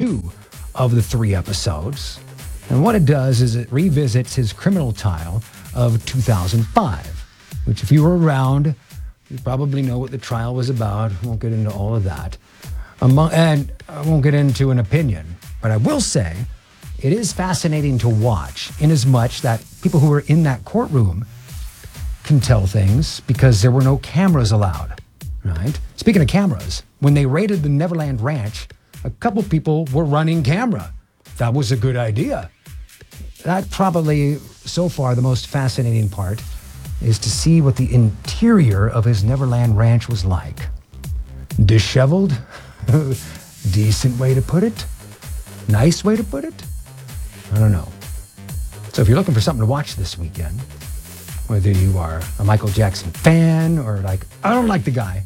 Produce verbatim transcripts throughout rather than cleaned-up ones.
two of the three episodes. And what it does is it revisits his criminal trial of two thousand five, which if you were around, you probably know what the trial was about. I won't get into all of that. Among, and I won't get into an opinion, but I will say it is fascinating to watch in as much that people who were in that courtroom can tell things because there were no cameras allowed, right? Speaking of cameras, when they raided the Neverland Ranch, a couple people were running camera. That was a good idea. That probably, so far, the most fascinating part is to see what the interior of his Neverland Ranch was like. Disheveled? Decent way to put it? Nice way to put it? I don't know. So if you're looking for something to watch this weekend, whether you are a Michael Jackson fan or like, I don't like the guy,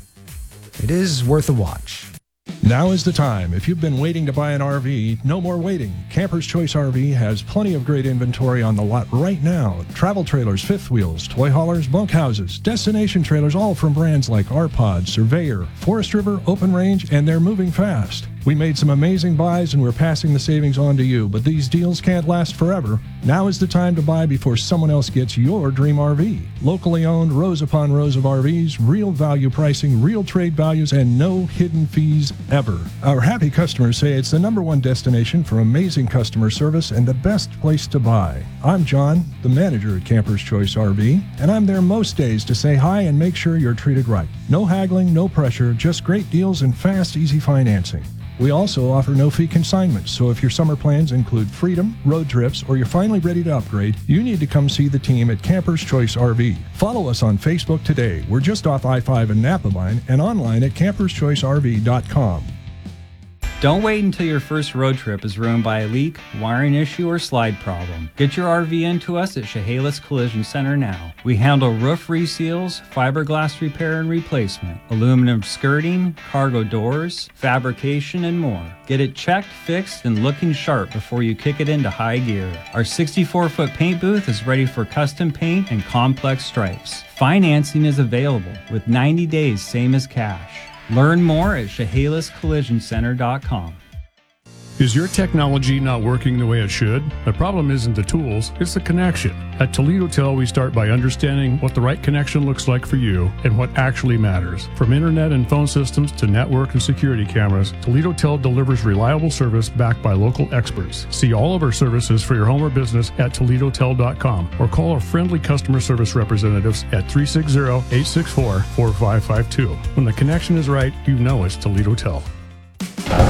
it is worth a watch. Now is the time. If you've been waiting to buy an R V, no more waiting. Camper's Choice R V has plenty of great inventory on the lot right now. Travel trailers, fifth wheels, toy haulers, bunkhouses, destination trailers, all from brands like R Pod, Surveyor, Forest River, Open Range, and they're moving fast. We made some amazing buys and we're passing the savings on to you, but these deals can't last forever. Now is the time to buy before someone else gets your dream R V. Locally owned, rows upon rows of R Vs, real value pricing, real trade values, and no hidden fees ever. Our happy customers say it's the number one destination for amazing customer service and the best place to buy. I'm John, the manager at Camper's Choice R V, and I'm there most days to say hi and make sure you're treated right. No haggling, no pressure, just great deals and fast, easy financing. We also offer no-fee consignments, so if your summer plans include freedom, road trips, or you're finally ready to upgrade, you need to come see the team at Camper's Choice R V. Follow us on Facebook today. We're just off I five and Napa Line and online at campers choice r v dot com. Don't wait until your first road trip is ruined by a leak, wiring issue, or slide problem. Get your R V into us at Chehalis Collision Center now. We handle roof reseals, fiberglass repair and replacement, aluminum skirting, cargo doors, fabrication, and more. Get it checked, fixed, and looking sharp before you kick it into high gear. Our sixty-four foot paint booth is ready for custom paint and complex stripes. Financing is available with ninety days, same as cash. Learn more at chehalis collision center dot com. Is your technology not working the way it should? The problem isn't the tools, it's the connection. At Toledo Tel, we start by understanding what the right connection looks like for you and what actually matters. From internet and phone systems to network and security cameras, Toledo Tel delivers reliable service backed by local experts. See all of our services for your home or business at toledo tel dot com or call our friendly customer service representatives at three six zero, eight six four, four five five two. When the connection is right, you know it's Toledo Tel.